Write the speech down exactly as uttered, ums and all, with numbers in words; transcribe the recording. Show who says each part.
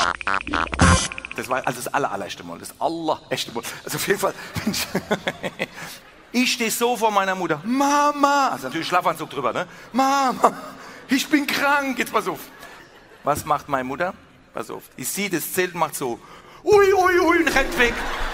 Speaker 1: Das war also das aller, allererste Mal, das allererste Mal. Also auf jeden Fall bin ich... Ich stehe so vor meiner Mutter. Mama! Also natürlich Schlafanzug drüber, ne? Mama! Ich bin krank! Jetzt pass auf. Was macht meine Mutter? Pass auf. Ich sehe das Zelt, macht so... Ui, ui, ui, und rennt weg.